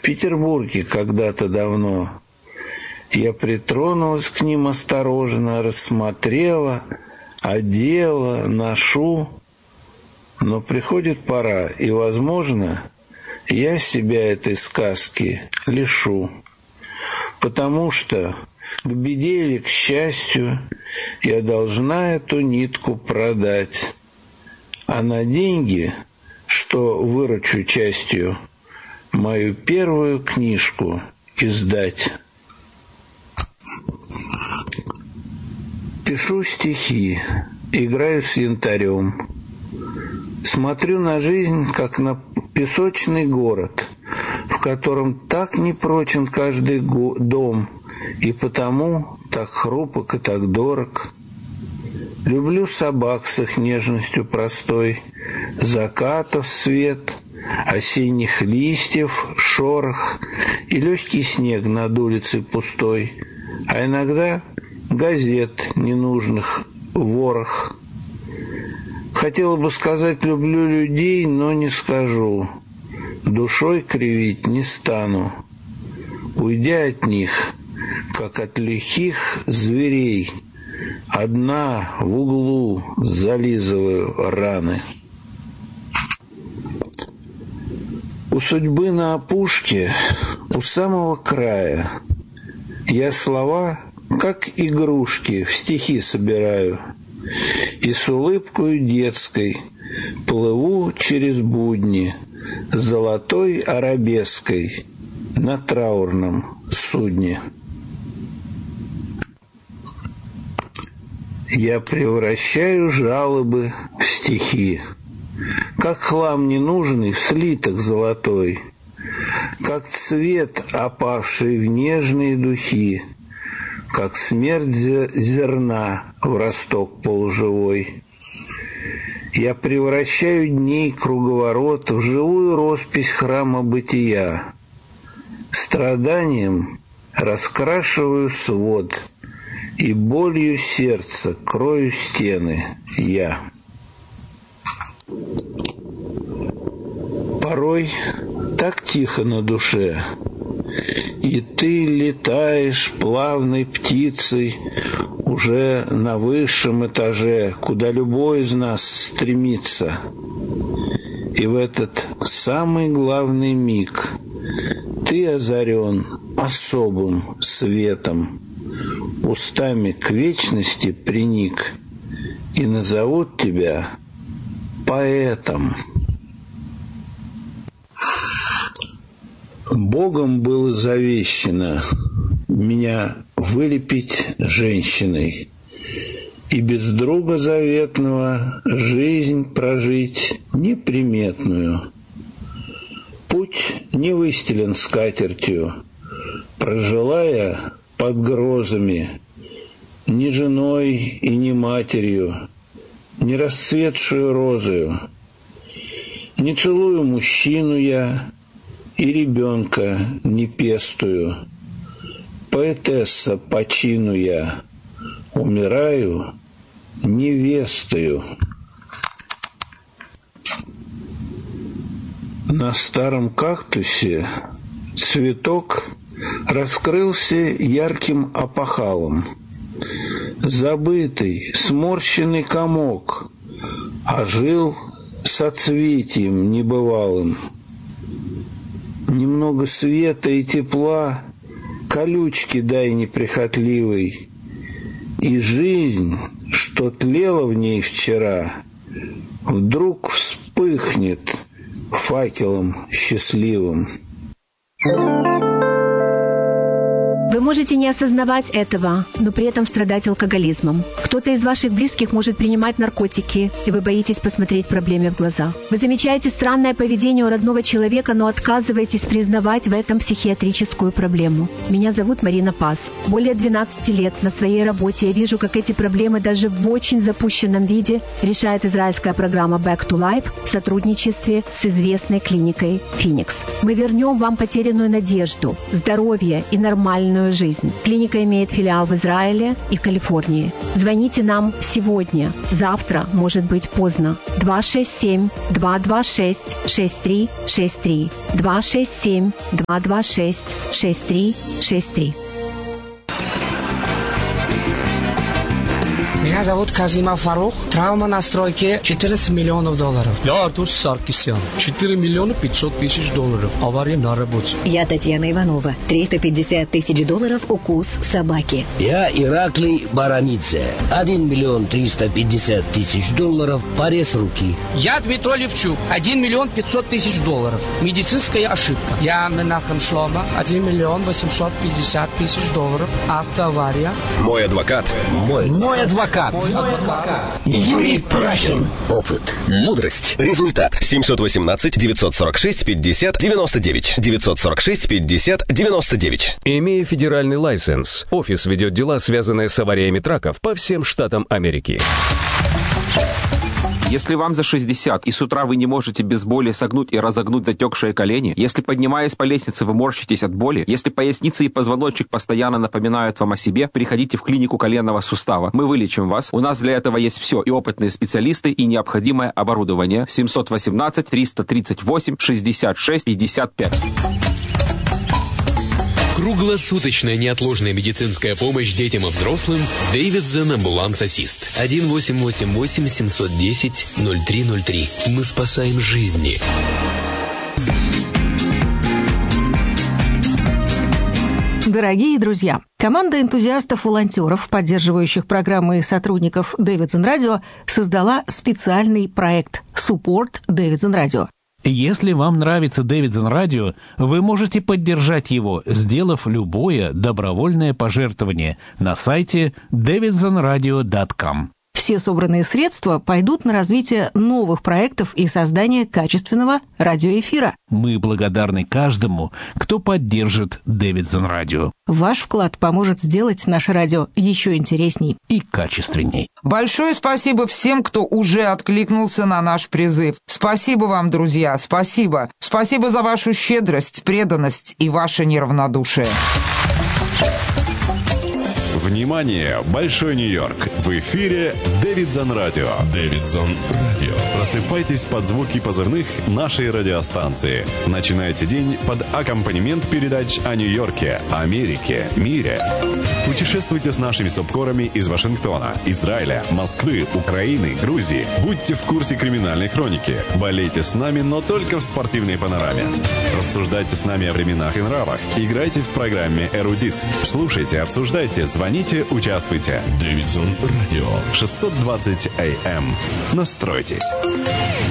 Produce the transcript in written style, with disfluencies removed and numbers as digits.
Петербурге когда-то давно. Я притронулась к ним осторожно, рассмотрела, одела, ношу. Но приходит пора, и, возможно, я себя этой сказки лишу. Потому что, к беде или к счастью, я должна эту нитку продать. А на деньги, что выручу частью, мою первую книжку издать. Пишу стихи, играю с янтарем. Смотрю на жизнь, как на песочный город, в котором так непрочен каждый дом, и потому так хрупок и так дорог. Люблю собак с их нежностью простой, закатов свет, осенних листьев шорох и легкий снег над улицей пустой, а иногда газет ненужных ворох. Хотела бы сказать «люблю людей», но не скажу, душой кривить не стану, уйдя от них, как от лихих зверей, одна в углу зализываю раны. У судьбы на опушке, у самого края, я слова, как игрушки, в стихи собираю, и с улыбкою детской плыву через будни золотой арабеской на траурном судне. Я превращаю жалобы в стихи, как хлам ненужный в слиток золотой, как цвет, опавший в нежные духи, как смерть зерна в росток полуживой. Я превращаю дней круговорот в живую роспись храма бытия. Страданием раскрашиваю свод, и болью сердца крою стены я. Порой так тихо на душе, и ты летаешь плавной птицей уже на высшем этаже, куда любой из нас стремится. И в этот самый главный миг ты озарен особым светом, устами к вечности приник, и назовут тебя поэтом. Богом было завещено меня вылепить женщиной и без друга заветного жизнь прожить неприметную. Путь не выстелен скатертью, прожила я под грозами, ни женой и ни матерью, не расцветшую розою. Не целую мужчину я, и ребенка не пестую. Поэтесса по чину я, умираю невестою. На старом кактусе цветок раскрылся ярким опахалом. Забытый, сморщенный комок ожил соцветием небывалым. Немного света и тепла, колючки дай неприхотливой, и жизнь, что тлела в ней вчера, вдруг вспыхнет факелом счастливым. Вы можете не осознавать этого, но при этом страдать алкоголизмом. Кто-то из ваших близких может принимать наркотики, и вы боитесь посмотреть проблеме в глаза. Вы замечаете странное поведение у родного человека, но отказываетесь признавать в этом психиатрическую проблему. Меня зовут Марина Пас. Более 12 лет на своей работе я вижу, как эти проблемы даже в очень запущенном виде решает израильская программа Back to Life в сотрудничестве с известной клиникой Phoenix. Мы вернем вам потерянную надежду, здоровье и нормальную личную жизнь. Клиника имеет филиал в Израиле и Калифорнии. Звоните нам сегодня. Завтра может быть поздно. 267-226-6363. 267-226-6363. Меня зовут Казимов Фарух. Травма на стройке $14 миллионов. Я Артур Саркисян. $4 миллиона 500 тысяч. Авария на работе. Я Татьяна Иванова. $350 тысяч укус собаки. Я Ираклий Барамидзе. $1 миллион 350 тысяч. Порез руки. Я Дмитрий Левчук. $1 миллион 500 тысяч. Медицинская ошибка. Я Менахем Шлома. $1 миллион 850 тысяч. Автоавария. Мой адвокат. Мой адвокат. Юрий Прахин. Опыт. Мудрость. Результат. 718-946-50-99. 946-50-99. Имея федеральный лайсенс, офис ведет дела, связанные с авариями траков по всем штатам Америки. Если вам за 60 и с утра вы не можете без боли согнуть и разогнуть затекшие колени, если, поднимаясь по лестнице, вы морщитесь от боли, если поясница и позвоночник постоянно напоминают вам о себе, приходите в клинику коленного сустава. Мы вылечим вас. У нас для этого есть все, и опытные специалисты, и необходимое оборудование. 718-338-66-55. Круглосуточная неотложная медицинская помощь детям и взрослым. Davidson Ambulance Assist. 1-888-710-0303. Мы спасаем жизни. Дорогие друзья, команда энтузиастов-волонтеров, поддерживающих программы и сотрудников Davidson Radio, создала специальный проект «Support Davidson Radio». Если вам нравится Davidson Radio, вы можете поддержать его, сделав любое добровольное пожертвование на сайте davidsonradio.com. Все собранные средства пойдут на развитие новых проектов и создание качественного радиоэфира. Мы благодарны каждому, кто поддержит Davidson Radio. Ваш вклад поможет сделать наше радио еще интересней и качественней. Большое спасибо всем, кто уже откликнулся на наш призыв. Спасибо вам, друзья, спасибо. Спасибо за вашу щедрость, преданность и ваше неравнодушие. Внимание! Большой Нью-Йорк! В эфире Davidson Radio. Davidson Radio. Просыпайтесь под звуки позывных нашей радиостанции. Начинайте день под аккомпанемент передач о Нью-Йорке, Америке, мире. Путешествуйте с нашими субкорами из Вашингтона, Израиля, Москвы, Украины, Грузии. Будьте в курсе криминальной хроники. Болейте с нами, но только в спортивной панораме. Рассуждайте с нами о временах и нравах. Играйте в программе «Эрудит». Слушайте, обсуждайте, звоните, участвуйте. Davidson Radio. 620 AM. Настройтесь.